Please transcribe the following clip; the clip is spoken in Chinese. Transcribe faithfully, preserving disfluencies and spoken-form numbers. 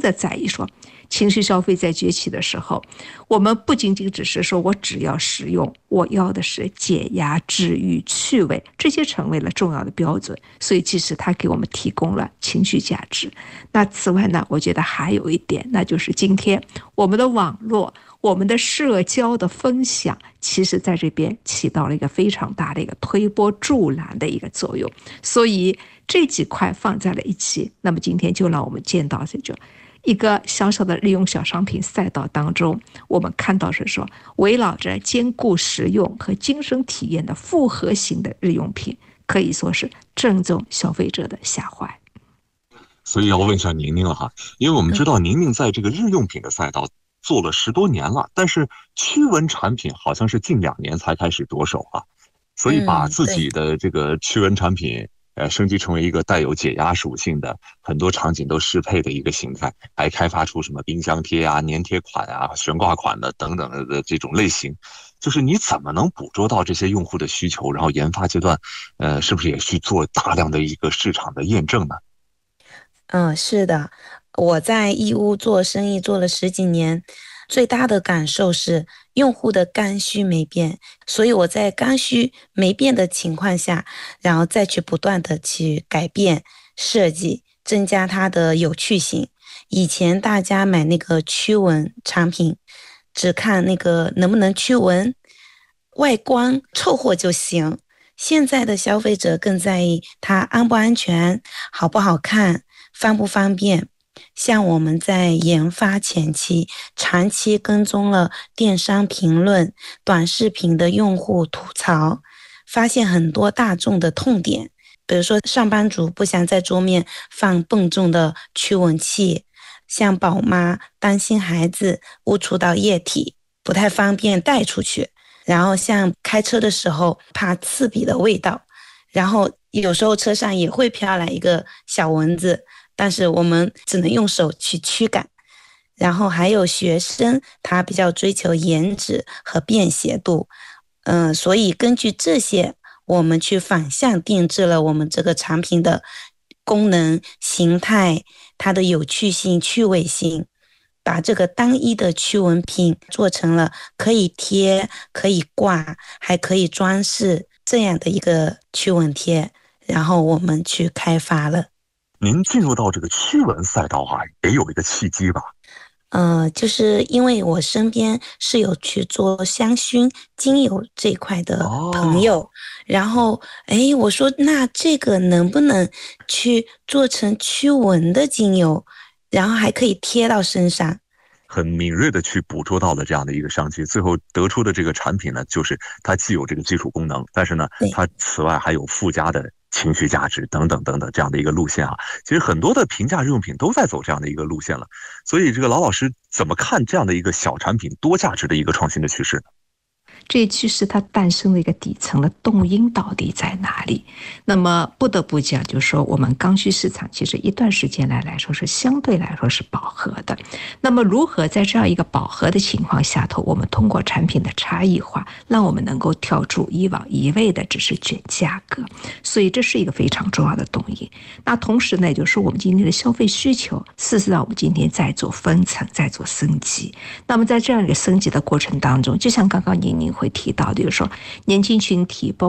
的在意说，情绪消费在崛起的时候，我们不仅仅只是说我只要实用，我要的是解压、治愈、趣味，这些成为了重要的标准。所以其实它给我们提供了情绪价值。那此外呢，我觉得还有一点，那就是今天我们的网络、我们的社交的分享，其实在这边起到了一个非常大的一个推波助澜的一个作用。所以这几块放在了一起，那么今天就让我们见到这就一个小小的日用小商品赛道当中，我们看到是说，围绕着兼顾实用和精神体验的复合型的日用品，可以说是正中消费者的下怀。 所以要问一下宁宁了哈，因为我们知道宁宁在这个日用品的赛道做了十多年了，但是驱蚊产品好像是近两年才开始着手啊，所以把自己的这个驱蚊产品呃，升级成为一个带有解压属性的，很多场景都适配的一个形态，还开发出什么冰箱贴啊、粘贴款啊、悬挂款的等等的这种类型。就是你怎么能捕捉到这些用户的需求，然后研发阶段，呃，是不是也去做大量的一个市场的验证呢？ 嗯，是的，我在义乌做生意做了十几年，最大的感受是用户的刚需没变，所以我在刚需没变的情况下，然后再去不断的去改变设计，增加它的有趣性。以前大家买那个驱蚊产品，只看那个能不能驱蚊，外观凑合就行。现在的消费者更在意它安不安全，好不好看，方不方便。像我们在研发前期长期跟踪了电商评论、短视频的用户吐槽，发现很多大众的痛点，比如说上班族不想在桌面放笨重的驱蚊器，像宝妈担心孩子误触到液体不太方便带出去，然后像开车的时候怕刺鼻的味道，然后有时候车上也会飘来一个小蚊子，但是我们只能用手去驱赶。然后还有学生，他比较追求颜值和便携度，嗯、呃，所以根据这些，我们去反向定制了我们这个产品的功能、形态、它的有趣性、趣味性，把这个单一的驱蚊品做成了可以贴、可以挂、还可以装饰这样的一个驱蚊贴，然后我们去开发了。 您进入到这个驱蚊赛道啊，也有一个契机吧？ 呃，就是因为我身边是有去做香薰精油这一块的朋友，哦、然后哎，我说那这个能不能去做成驱蚊的精油，然后还可以贴到身上。 很敏锐的去捕捉到了这样的一个商机，最后得出的这个产品呢，就是它既有这个基础功能，但是呢，它此外还有附加的情绪价值等等等等这样的一个路线啊。其实很多的平价日用品都在走这样的一个路线了，所以这个老老师怎么看这样的一个小产品多价值的一个创新的趋势呢？ 这一趋势它诞生的一个底层的动因到底在哪里？那么不得不讲，就是说我们刚需市场其实一段时间来来说是相对来说是饱和的。那么如何在这样一个饱和的情况下头，我们通过产品的差异化，让我们能够跳出以往一味的只是卷价格？所以这是一个非常重要的动因。那同时呢，就是我们今天的消费需求，事实上我们今天在做分层，在做升级。那么在这样一个升级的过程当中，就像刚刚宁宁会提到的，就是说年轻群体包